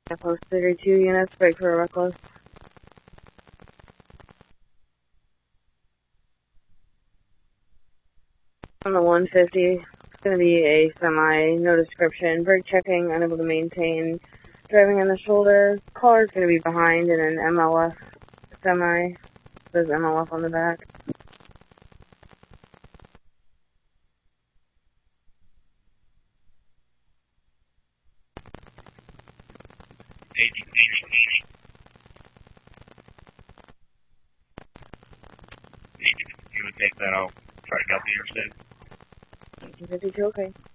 Post 32 units, break for a reckless. On the 150, it's going to be a semi, no description, brake checking, unable to maintain, driving on the shoulder. Car is going to be behind in an MLF semi, says MLF on the back. You would take that, I'll try to get the interstate. 1852, okay.